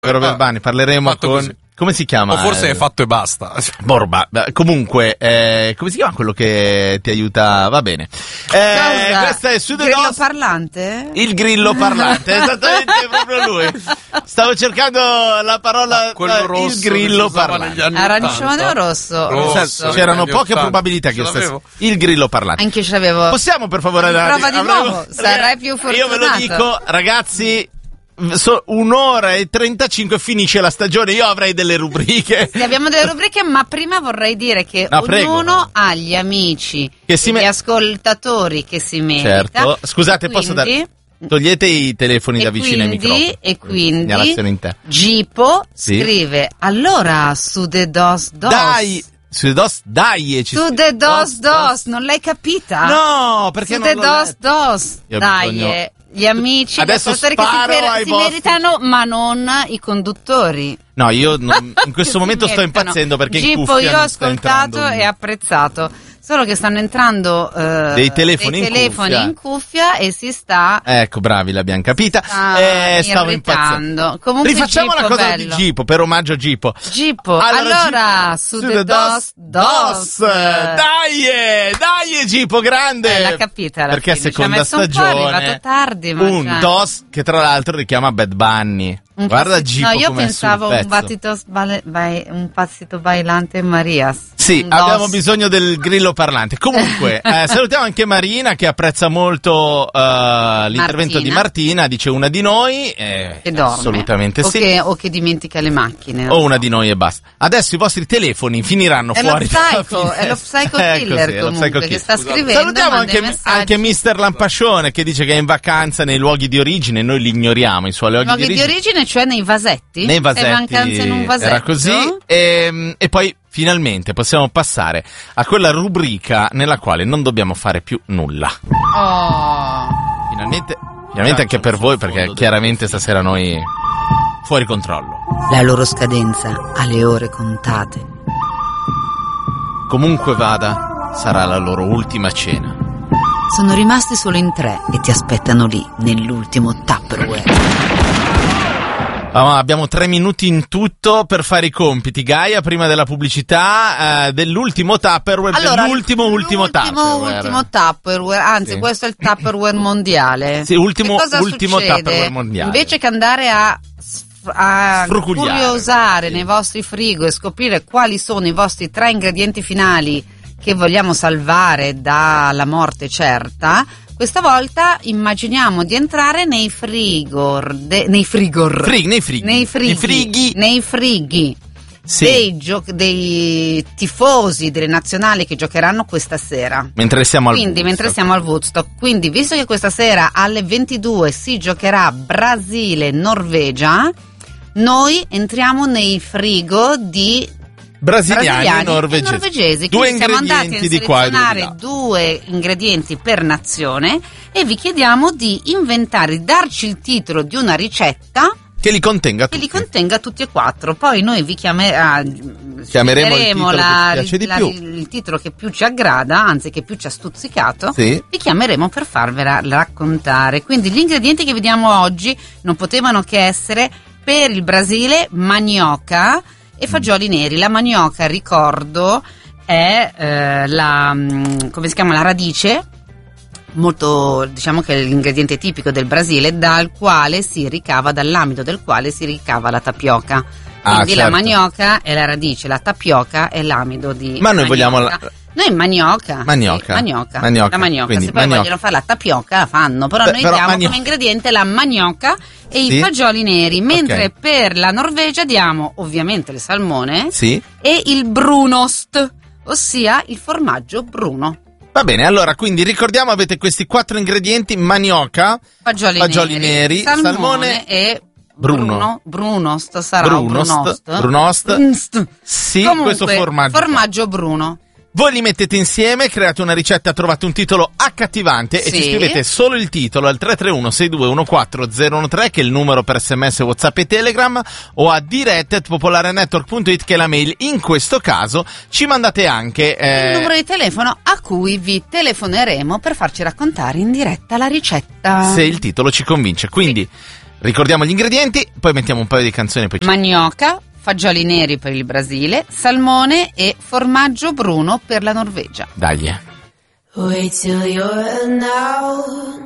Robert Bunny, parleremo fatto con... così. Come si chiama? O forse è fatto e basta. Borba. Comunque, come si chiama quello che ti aiuta? Va bene. Questa è Su The Grillo Dos. parlante? Il grillo parlante, esattamente proprio lui. Stavo cercando la parola quello rosso il grillo che si usava parlante. negli anni Arancione 80. o rosso? Rosso. C'erano Negli poche 80. probabilità che Ce io stessi. l'avevo. Il grillo parlante. Anche io ce l'avevo. Possiamo per favore dare Prova di nuovo, sarai più fortunato. Io ve lo dico, ragazzi, 1 ora e 35 finisce la stagione. Io avrei delle rubriche. Sì, abbiamo delle rubriche, ma prima vorrei dire che No, ognuno ha gli amici, Che si gli ascoltatori che si merita. Certo. Scusate, posso dare... Togliete i telefoni da vicino ai microfoni. E quindi Segnalazione in te. Gipo Sì. scrive: allora su The Dos Dos. Dai! Su The Dos, dai! Su The Dos Dos, non l'hai capita? No, perché su non The l'ho Dos letto. Dos. Io ho Dai, bisogno- gli amici, Adesso gli ascoltatori che sparo ai si vostri- meritano, ma non i conduttori. No, io in questo momento sto meritano. impazzendo perché in Gipo, cuffia io ho mi sta ascoltato entrando e apprezzato. Solo che stanno entrando dei telefoni in cuffia e si sta Ecco, bravi, l'abbiamo capita. Stavo impazzendo. irritando. Comunque Rifacciamo Gipo, la cosa bello. di Gipo, per omaggio a Gipo. Gipo, allora su The Dos Dos. Dai, Gipo, grande. L'ha capita alla perché fine. seconda Ci ha messo stagione. un po', è arrivato tardi, ma un dos che tra l'altro richiama Bad Bunny. Guarda Gipo no, io com'è pensavo sul pezzo. un passito bailante Marias. Sì, Un abbiamo dos. bisogno del grillo parlante. Comunque, salutiamo anche Marina che apprezza molto l'intervento di Martina, dice una di noi. Che dorme. Assolutamente sì. O che dimentica le macchine. O una di noi e basta. Adesso i vostri telefoni finiranno È fuori. è lo psycho killer comunque che sta scrivendo. Salutiamo manda i messaggi. anche Mister Lampascione che dice che è in vacanza nei luoghi di origine. Noi li ignoriamo, i suoi luoghi di origine, cioè nei vasetti? Nei vasetti. È vacanza in un vasetto? Era così. E poi finalmente possiamo passare a quella rubrica nella quale non dobbiamo fare più nulla. Oh. Finalmente anche per voi, perché chiaramente stasera noi fuori controllo. La loro scadenza ha le ore contate. Comunque vada, sarà la loro ultima cena. Sono rimasti solo in 3 e ti aspettano lì, nell'ultimo Tupperware. Abbiamo 3 minuti in tutto per fare i compiti. Gaia, prima della pubblicità dell'ultimo Tupperware, Allora, ultimo Tupperware. Ultimo Tupperware, anzi, Sì. questo è il Tupperware mondiale. Sì, ultimo Che cosa succede? Tupperware mondiale. Invece che andare a Sfrucugliare. curiosare nei vostri frigo e scoprire quali sono i vostri 3 ingredienti finali che vogliamo salvare dalla morte certa, questa volta immaginiamo di entrare nei frighi Sì. dei tifosi delle nazionali che giocheranno questa sera. Mentre siamo al Woodstock. Quindi, visto che questa sera alle 22 si giocherà Brasile-Norvegia, noi entriamo nei frigo di brasiliani e norvegesi. Due Quindi siamo andati a ingredienti di qua e due di selezionare là. 2 ingredienti per nazione e vi chiediamo di inventare, di darci il titolo di una ricetta che li contenga che tutti. li contenga tutti e 4. Poi noi vi chiameremo il titolo che più ci aggrada, anzi che più ci ha stuzzicato. Sì. Vi chiameremo per farvela raccontare. Quindi gli ingredienti che vediamo oggi non potevano che essere, per il Brasile, manioca e fagioli neri. La manioca, ricordo, è la radice, molto, diciamo che è l'ingrediente tipico del Brasile, dall'amido del quale si ricava la tapioca. Quindi certo. La manioca è la radice, la tapioca è l'amido di Ma noi vogliamo Noi manioca. Manioca. Sì, la manioca. Quindi, Se poi vogliono fare la tapioca la fanno, però noi diamo come ingrediente la manioca e i fagioli neri, mentre per la Norvegia diamo ovviamente il salmone e il brunost, ossia il formaggio bruno. Va bene, allora quindi ricordiamo, avete questi 4 ingredienti: manioca, fagioli neri, salmone e Brunost sarà Brunost. Sì, comunque, questo formaggio bruno. Voi li mettete insieme, create una ricetta, trovate un titolo accattivante e ci scrivete solo il titolo al 331-6214013, che è il numero per SMS, WhatsApp e Telegram, o a dirette@popolarenetwork.it, che è la mail. In questo caso ci mandate anche il numero di telefono a cui vi telefoneremo per farci raccontare in diretta la ricetta, se il titolo ci convince. Quindi Ricordiamo gli ingredienti, poi mettiamo un paio di canzoni. Poi manioca, fagioli neri per il Brasile, salmone e formaggio bruno per la Norvegia. Dai. Wait till you're now.